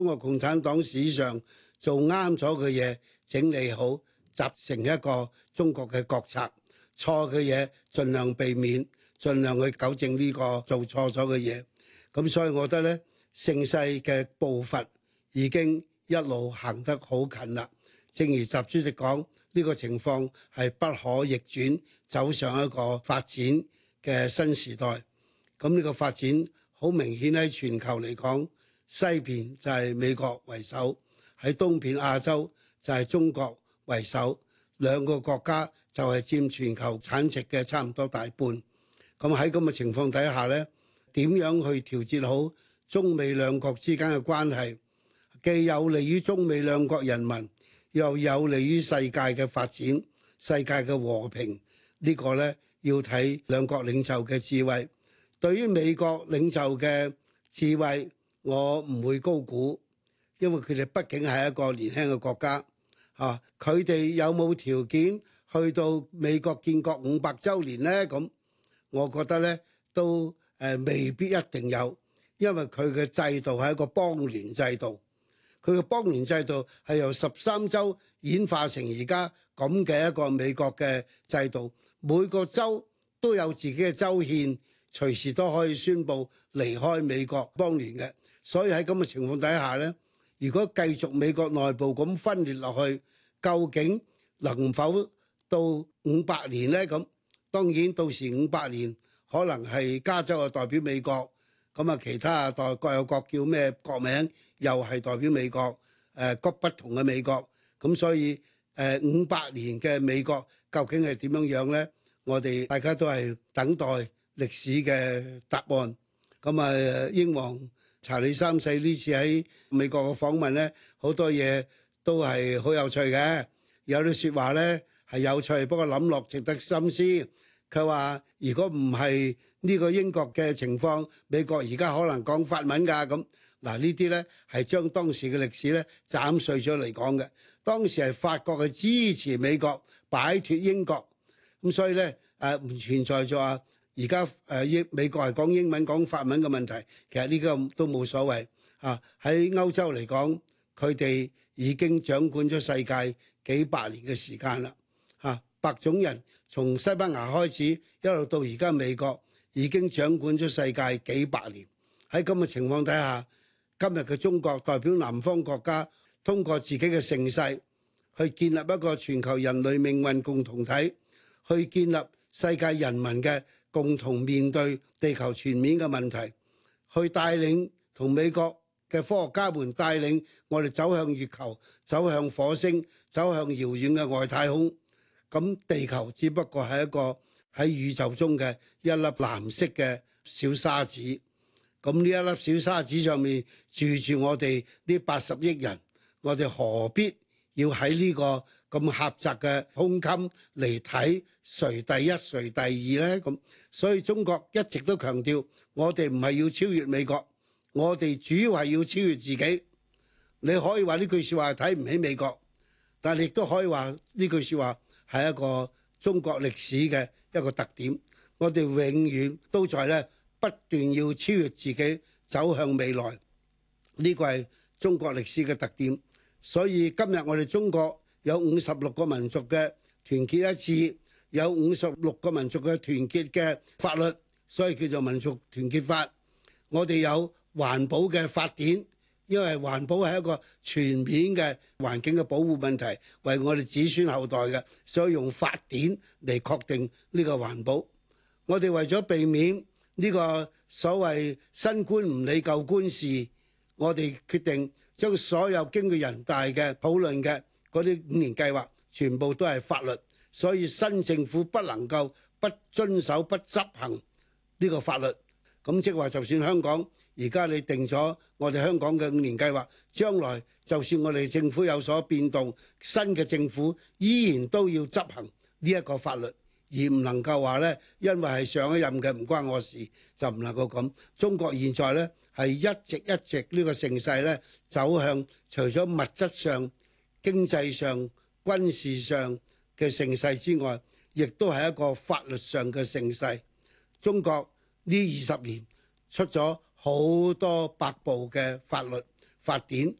中國共產黨史上做啱咗嘅嘢整理好，集成一個中國嘅國策，錯嘅嘢盡量避免，盡量去糾正呢個做錯咗嘅嘢。咁所以我覺得呢，盛世嘅步伐已經一路行得好近啦。正如習主席講，呢個情況係不可逆轉，走上一個發展嘅新時代。咁呢個發展好明顯喺全球嚟講，西邊就係美國為首，喺東邊亞洲就係中國為首，兩個國家就係佔全球產值嘅差唔多大半。咁喺咁嘅情況底下呢，點樣去調節好中美兩國之間嘅關係，既有利於中美兩國人民，又有利於世界嘅發展、世界嘅和平，呢個呢，要睇兩國領袖嘅智慧。對於美國領袖嘅智慧，我唔會高估，因為佢哋畢竟係一個年輕嘅國家，佢哋有冇條件去到美國建國500週年呢？咁我覺得呢都未必一定有，因為佢嘅制度係一個邦聯制度，佢嘅邦聯制度係由13州演化成而家咁嘅一個美國嘅制度，每個州都有自己嘅州憲，隨時都可以宣布離開美國邦聯嘅。所以喺咁嘅情況底下呢，如果繼續美國內部咁分裂落去，究竟能否到500年呢？咁當然到時500年可能係加州嘅代表美國，咁啊其他各有各叫咩國名，又係代表美國，各不同嘅美國。咁所以500年嘅美國究竟係點樣樣呢？我哋大家都係等待歷史嘅答案。咁啊，英皇查理3世呢次喺美國嘅訪問呢，好多嘢都係好有趣嘅。有啲説話呢係有趣，不過諗落值得深思。佢話：如果唔係呢個英國嘅情況，美國而家可能講法文㗎。咁嗱，呢啲呢係將當時嘅歷史呢斬碎咗嚟講嘅。當時係法國係支持美國擺脱英國，咁所以呢唔存在咗話而家美國係講英文講法文嘅問題，其實呢個都冇所謂啊。喺歐洲嚟講，佢哋已經掌管咗世界幾百年嘅時間啦。白種人從西班牙開始一路到而家美國，已經掌管咗世界幾百年。喺咁嘅情況底下，今日嘅中國代表南方國家，通過自己嘅盛世去建立一個全球人類命運共同體，去建立世界人民嘅共同面對地球全面嘅問題，去帶領同美國嘅科學家們帶領我哋走向月球，走向火星，走向遙遠嘅外太空。咁地球只不過係一個喺宇宙中嘅一粒藍色嘅小沙子。咁呢一粒小沙子上面住我哋呢80億人，我哋何必要喺呢個咁狹窄嘅胸襟嚟睇誰第一誰第二呢？咁所以中國一直都強調，我哋唔係要超越美國，我哋主要係要超越自己。你可以話呢句説話睇唔起美國，但係亦都可以話呢句説話係一個中國歷史嘅一個特點。我哋永遠都在咧不斷要超越自己，走向未來。呢個係中國歷史嘅特點。所以今日我哋中國有56個民族嘅團結一致，有56個民族嘅團結嘅法律，所以叫做民族團結法。我哋有環保嘅法典，因為環保係一個全面嘅環境嘅保護問題，為我哋子孫後代嘅，所以用法典嚟確定呢個環保。我哋為咗避免呢個所謂新官唔理舊官事，我哋決定將所有經過人大嘅討論嘅嗰啲5年計劃全部都係法律，所以新政府不能夠不遵守不執行呢個法律。咁即係話，就算香港而家你定咗我哋香港嘅5年計劃，將來就算我哋政府有所變動，新嘅政府依然都要執行呢一個法律，而唔能夠話呢，因為係上一任嘅唔關我事，就唔能夠咁。中國現在呢係一直呢個盛世呢走向除咗物質上、經濟上、軍事上嘅盛世之外，亦都係一個法律上嘅盛世。中國呢20年出咗好多百部嘅法律， 法典